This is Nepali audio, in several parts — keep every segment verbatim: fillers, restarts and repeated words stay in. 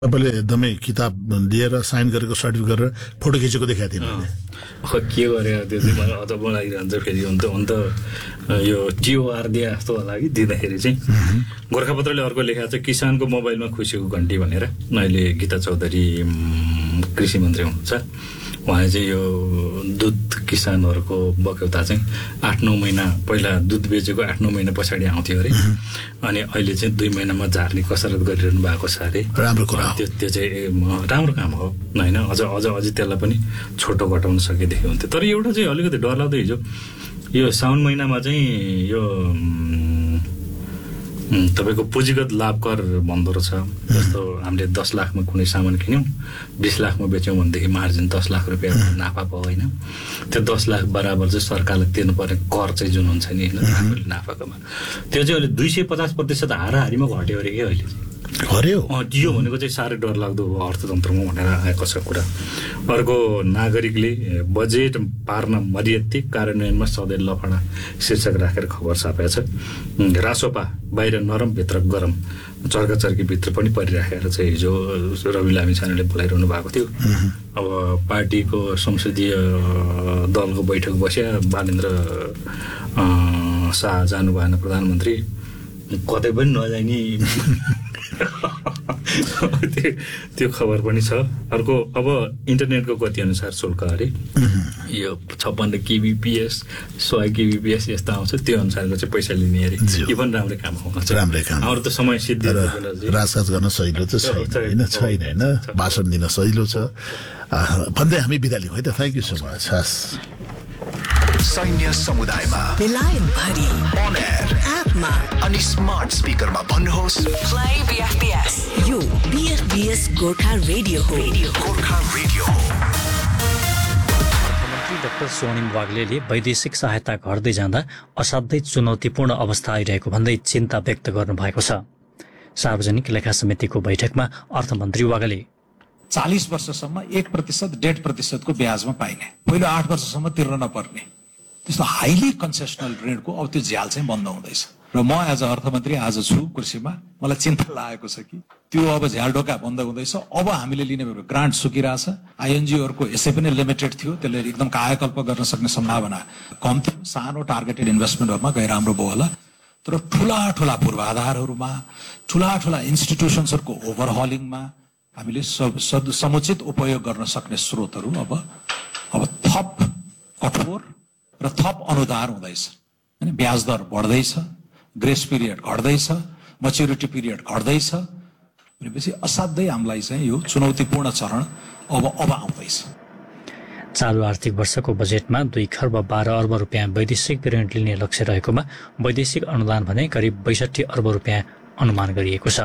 तपाईँले एकदमै किताब लिएर साइन गरेको सर्टिफिकेट गरेर फोटो खिचेको देखाएको थिएँ मैले। के गरे त्यो चाहिँ मलाई अझ बोलाइरहन्छ फेरि अन्त अन्त यो टिओआर दिए जस्तो होला कि दिँदाखेरि चाहिँ गोर्खापत्रले अर्को लेखाएको छ किसानको मोबाइलमा खुसीको घन्टी भनेर। अहिले गीता चौधरी कृषि मन्त्री हुनुहुन्छ, उहाँले चाहिँ यो दुध किसानहरूको बक्यौता चाहिँ आठ नौ महिना पहिला दुध बेचेको आठ नौ महिना पछाडि आउँथ्यो अरे, अनि अहिले चाहिँ दुई महिनामा झार्ने कसरत गरिरहनु भएको छ अरे। राम्रो कुरा हो त्यो त्यो चाहिँ राम्रो काम हो होइन। अझ अझ अझै त्यसलाई पनि छोटो घटाउन सकेदेखि हुन्थ्यो। तर एउटा चाहिँ अलिकति डरलाग्दो हिजो यो साउन महिनामा चाहिँ यो तपाईँको पुँजीगत लाभ कर भन्दो रहेछ। जस्तो हामीले दस लाखमा कुनै सामान किन्यौँ, बिस लाखमा बेच्यौँ भनेदेखि मार्जिन दस लाख रुपियाँ नाफा भयो होइन। त्यो दस लाख बराबर चाहिँ सरकारले तिर्नुपर्ने कर चाहिँ जुन हुन्छ नि होइन आफूले नाफाकोमा, त्यो चाहिँ अहिले दुई सय पचास प्रतिशत हाराहारीमा घट्यो अरे कि अहिले चाहिँ हर्यो। यो भनेको चाहिँ साह्रै डरलाग्दो हो अर्थतन्त्रमा भनेर आएको छ कुरा। अर्को नागरिकले बजेट पार्न मर्यादित कार्यान्वयनमा सधैँ लफडा शीर्षक राखेर खबर छापेको छ। रासोपा बाहिर नरम भित्र गरम चर्का चर्की भित्र पनि परिराखेर चाहिँ हिजो रवि लामिछानेले बोलाइरहनु भएको थियो। अब पार्टीको संसदीय दलको बैठक बस्या बालेन्द्र शाह जानु भएन प्रधानमन्त्री, कतै पनि नजाने त्यो त्यो खबर पनि छ। अर्को अब इन्टरनेटको गति अनुसार शुल्क अरे यो छप्पन्न केबिपिएस सय केबिपिएस यस्तो आउँछ, त्यो अनुसारको चाहिँ पैसा लिने अरे। यो पनि राम्रै काम हो, राम्रै काम। अरू त समय सिद्धि राजकाज गर्न सजिलो त छैन होइन छैन होइन भाषण दिन सजिलो छ भन्दै हामी बिदा लिउँ है त। Thank you so much. हस् सैन्य समुदायमा मिलायम भरी अन एयर एपमा अनि स्मार्ट स्पिकरमा भन्नुहोस् प्ले बीएफबीएस। यो बीएफबीएस गोर्खा रेडियो हो। गोर्खा रेडियो हो। अर्थमन्त्री डाक्टर स्वर्णिम वाग्लेले वैदेशिक सहायता घट्दै जाँदा असाध्यै चुनौतीपूर्ण अवस्था आइरहेको भन्दै चिन्ता व्यक्त गर्नुभएको छ। सार्वजनिक लेखा समितिको बैठकमा अर्थमन्त्री वाग्ले चालीस वर्षसम्म एक प्रतिशत डेढ प्रतिशतको ब्याजमा पाइने, पहिलो आठ वर्षसम्म तिर्न नपर्ने त्यस्तो हाइली कन्सेसनल ऋणको अब त्यो झ्याल चाहिँ बन्द हुँदैछ। र म एज अ अर्थमन्त्री आज छु कुर्सीमा, मलाई चिन्ता लागेको छ कि त्यो अब झ्याल ढोका बन्द हुँदैछ। अब हामीले लिने ग्रान्ट सुकिरहेछ, आइएनजिओहरूको यसै पनि लिमिटेड थियो, त्यसले एकदम कायाकल्प गर्न सक्ने सम्भावना कम थियो। सानो टार्गेटेड इन्भेस्टमेन्टहरूमा गए राम्रो भयो होला, तर ठुला ठुला पूर्वाधारहरूमा ठुला ठुला इन्स्टिट्युसन्सहरूको ओभरहलिङमा हामीले समुचित उपयोग गर्न सक्ने स्रोतहरू अब अब थप कठोर र थप अनुदार हुँदैछ। होइन ब्याज दर बढ्दैछ, ग्रेस पिरियड घट्दैछ, मच्युरिटी पिरियड घट्दैछ भनेपछि असाध्यै हामीलाई चाहिँ यो चुनौतीपूर्ण चरण अब अब आउँदैछ। चालु आर्थिक वर्षको बजेटमा दुई खर्ब बाह्र अर्ब रुपियाँ वैदेशिक ऋण लिने लक्ष्य रहेकोमा वैदेशिक अनुदान भने करिब बैसठी अर्ब रुपियाँ अनुमान गरिएको छ।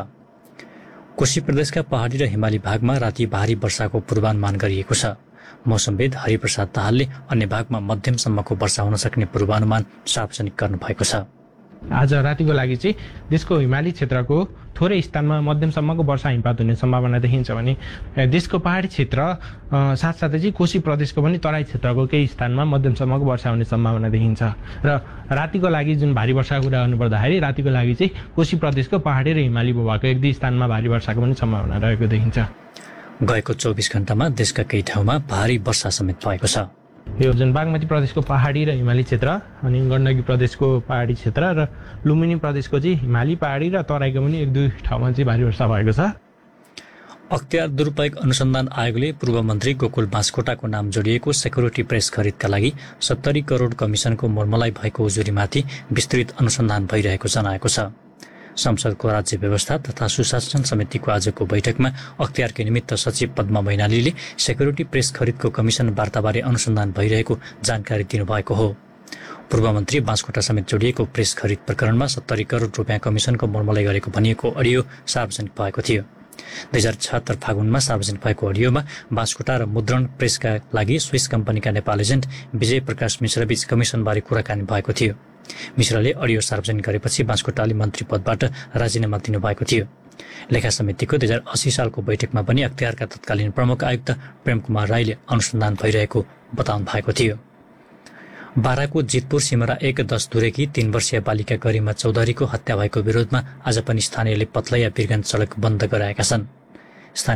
कोशी प्रदेशका पहाडी र हिमाली भागमा राति भारी वर्षाको पूर्वानुमान गरिएको छ। मौसमविद हरिप्रसाद दाहालले अन्य भागमा मध्यमसम्मको वर्षा हुन सक्ने पूर्वानुमान सार्वजनिक गर्नुभएको छ। आज रातिको लागि चाहिँ देशको हिमाली क्षेत्रको थोरै स्थानमा मध्यमसम्मको वर्षा हिमपात हुने सम्भावना देखिन्छ भने देशको पहाडी क्षेत्र साथसाथै चाहिँ कोशी प्रदेशको पनि तराई क्षेत्रको केही स्थानमा मध्यमसम्मको वर्षा हुने सम्भावना देखिन्छ। र रातिको लागि जुन भारी वर्षाको कुरा गर्नुपर्दाखेरि रातिको लागि चाहिँ कोशी प्रदेशको पहाडी र हिमाली भूभागको एक दुई स्थानमा भारी वर्षाको पनि सम्भावना रहेको देखिन्छ। गएको चौबिस घण्टामा देशका केही ठाउँमा भारी वर्षा समेत भएको छ। यो जुन बागमती प्रदेशको पहाडी र हिमाली क्षेत्र अनि गण्डकी प्रदेशको पहाडी क्षेत्र र लुम्बिनी प्रदेशको चाहिँ हिमाली पहाडी र तराईको पनि एक दुई ठाउँमा चाहिँ भारी वर्षा भएको छ। अख्तियार दुरुपयोग अनुसन्धान आयोगले पूर्व मन्त्री गोकुल बास्कोटाको नाम जोडिएको सेक्युरिटी प्रेस खरिदका लागि सत्तरी करोड कमिसनको मुर्मलाई भएको उजुरीमाथि विस्तृत अनुसन्धान भइरहेको जनाएको छ। संसदको राज्य व्यवस्था तथा सुशासन समितिको आजको बैठकमा अख्तियारकै निमित्त सचिव पद्मा मैनालीले सेक्युरिटी प्रेस खरिदको कमिसन वार्ताबारे अनुसन्धान भइरहेको जानकारी दिनुभएको हो। पूर्व मन्त्री बास्कोटा समेत जोडिएको प्रेस खरिद प्रकरणमा सत्तरी करोड रुपियाँ कमिसनको मुर्मलाई गरेको भनिएको अडियो सार्वजनिक भएको थियो। दुई हजार छहत्तर फागुनमा सार्वजनिक भएको अडियोमा बास्कोटा र मुद्रण प्रेसका लागि स्विस कम्पनीका नेपाल एजेन्ट विजय प्रकाश मिश्रबीच कमिसनबारे कुराकानी भएको थियो। मिश्रले अडियो सार्वजनिक गरेपछि बास्कोटाले मन्त्री पदबाट राजीनामा दिनुभएको थियो। लेखा समितिको दुई हजार अस्सी सालको बैठकमा पनि अख्तियारका तत्कालीन प्रमुख आयुक्त प्रेम कुमार राईले अनुसन्धान भइरहेको बताउनु भएको थियो। बाराको जितपुर सिमरा एक दस धुरेकी तीन वर्षीय बालिका गरिमा चौधरीको हत्या भएको विरोधमा आज पनि स्थानीयले पत्लैया बिरगञ्ज सडक बन्द गराएका छन्।